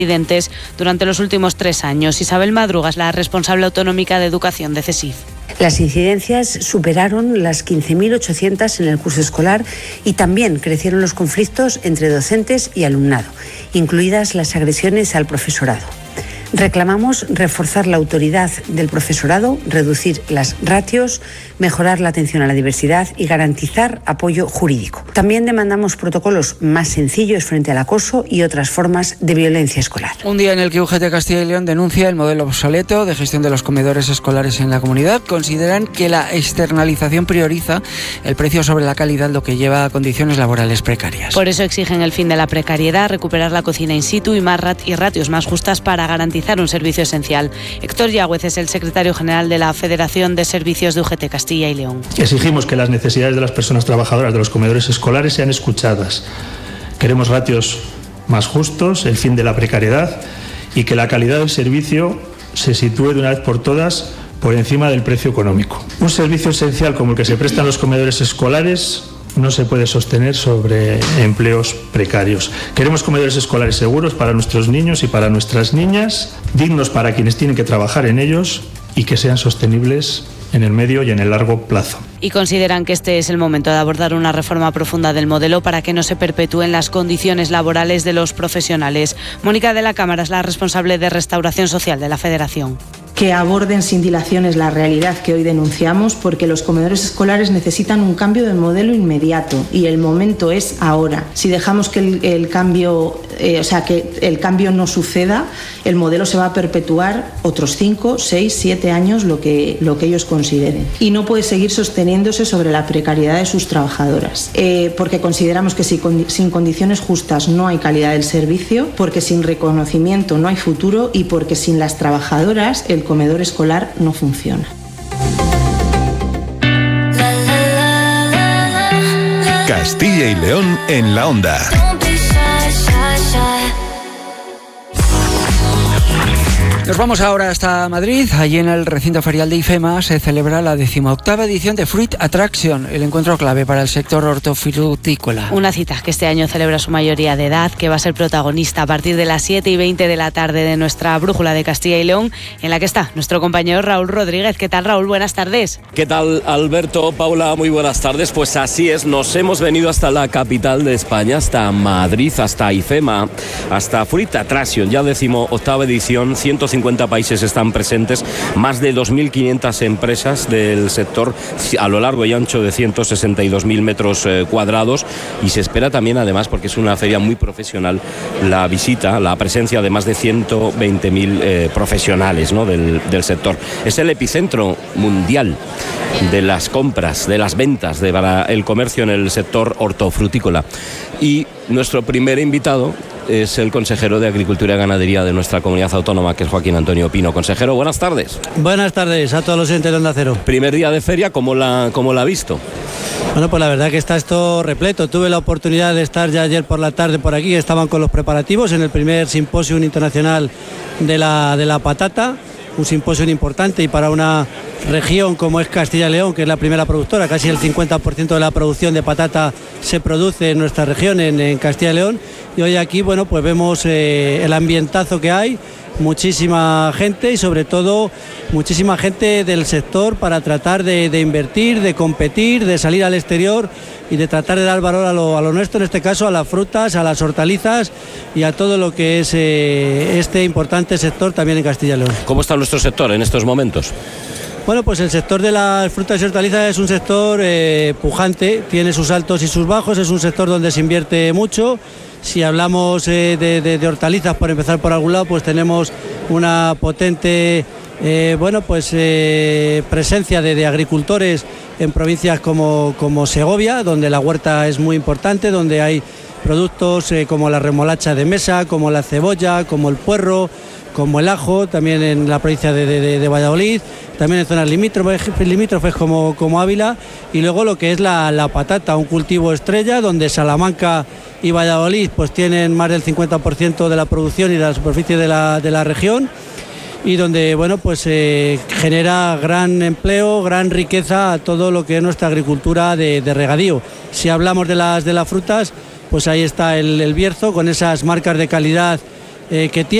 incidentes durante los últimos 3 años. Isabel Madruga es la responsable autonómica de educación de CESIF. Las incidencias superaron las 15.800 en el curso escolar y también crecieron los conflictos entre docentes y alumnado, incluidas las agresiones al profesorado. Reclamamos reforzar la autoridad del profesorado, reducir las ratios, mejorar la atención a la diversidad y garantizar apoyo jurídico. También demandamos protocolos más sencillos frente al acoso y otras formas de violencia escolar. Un día en el que UGT Castilla y León denuncia el modelo obsoleto de gestión de los comedores escolares en la comunidad. Consideran que la externalización prioriza el precio sobre la calidad, lo que lleva a condiciones laborales precarias. Por eso exigen el fin de la precariedad, recuperar la cocina in situ y ratios más justas para garantizar un servicio esencial. Héctor Yagüez es el secretario general de la Federación de Servicios de UGT Castilla y León. Exigimos que las necesidades de las personas trabajadoras de los comedores escolares sean escuchadas. Queremos ratios más justos, el fin de la precariedad y que la calidad del servicio se sitúe de una vez por todas por encima del precio económico. Un servicio esencial como el que se prestan los comedores escolares no se puede sostener sobre empleos precarios. Queremos comedores escolares seguros para nuestros niños y para nuestras niñas, dignos para quienes tienen que trabajar en ellos y que sean sostenibles en el medio y en el largo plazo. Y consideran que este es el momento de abordar una reforma profunda del modelo para que no se perpetúen las condiciones laborales de los profesionales. Mónica de la Cámara es la responsable de Restauración Social de la Federación. Que aborden sin dilaciones la realidad que hoy denunciamos, porque los comedores escolares necesitan un cambio de modelo inmediato y el momento es ahora. Si dejamos que el cambio no suceda, el modelo se va a perpetuar otros 5, 6, 7 años, lo que ellos consideren. Y no puede seguir sosteniéndose sobre la precariedad de sus trabajadoras, porque consideramos que sin condiciones justas no hay calidad del servicio, porque sin reconocimiento no hay futuro y porque sin las trabajadoras el comedor escolar no funciona. Castilla y León en la onda. Nos vamos ahora hasta Madrid. Allí en el recinto ferial de IFEMA se celebra la 18ª edición de Fruit Attraction, el encuentro clave para el sector hortofrutícola. Una cita que este año celebra su mayoría de edad, que va a ser protagonista a partir de las 7:20 de la tarde de nuestra brújula de Castilla y León, en la que está nuestro compañero Raúl Rodríguez. ¿Qué tal, Raúl? Buenas tardes. ¿Qué tal, Alberto? Paula, muy buenas tardes. Pues así es, nos hemos venido hasta la capital de España, hasta Madrid, hasta IFEMA, hasta Fruit Attraction, ya 18ª edición, 150 países están presentes, más de 2.500 empresas del sector a lo largo y ancho de 162.000 metros cuadrados, y se espera también, además, porque es una feria muy profesional, la visita, la presencia de más de 120.000 profesionales, ¿no?, del sector. Es el epicentro mundial de las compras, de las ventas para el comercio en el sector hortofrutícola. Y nuestro primer invitado es el consejero de Agricultura y Ganadería de nuestra comunidad autónoma, que es Joaquín Antonio Pino. Consejero, buenas tardes. Buenas tardes a todos los oyentes de Onda Cero. Primer día de feria, ¿cómo la ha visto? Bueno, pues la verdad que está esto repleto. Tuve la oportunidad de estar ya ayer por la tarde por aquí, estaban con los preparativos en el primer simposio internacional de la patata, un simposio importante y para una región como es Castilla y León, que es la primera productora, casi el 50% de la producción de patata se produce en nuestra región, en Castilla y León, y hoy aquí, bueno, pues vemos el ambientazo que hay, muchísima gente y sobre todo muchísima gente del sector para tratar de invertir, de competir, de salir al exterior y de tratar de dar valor a lo nuestro, en este caso a las frutas, a las hortalizas y a todo lo que es este importante sector también en Castilla y León. ¿Cómo está nuestro sector en estos momentos? Bueno, pues el sector de las frutas y hortalizas es un sector pujante, tiene sus altos y sus bajos, es un sector donde se invierte mucho. Si hablamos de hortalizas, por empezar por algún lado, pues tenemos una potente presencia de agricultores en provincias como Segovia, donde la huerta es muy importante, donde hay productos como la remolacha de mesa, como la cebolla, como el puerro, como el ajo, también en la provincia de Valladolid, también en zonas limítrofes como Ávila, y luego lo que es la patata, un cultivo estrella donde Salamanca y Valladolid pues tienen más del 50% de la producción y de la superficie de la región, y donde genera gran empleo, gran riqueza a todo lo que es nuestra agricultura de regadío. Si hablamos de las frutas, pues ahí está el Bierzo con esas marcas de calidad que tiene